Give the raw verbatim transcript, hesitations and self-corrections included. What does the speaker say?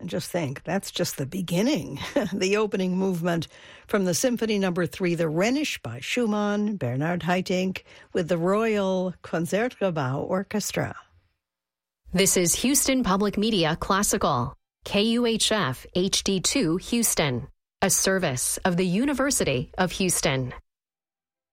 And just think, that's just the beginning. The opening movement from the Symphony Number Three, the Rhenish by Schumann, Bernard Haitink, with the Royal Concertgebouw Orchestra. This is Houston Public Media Classical, K U H F H D two Houston, a service of the University of Houston.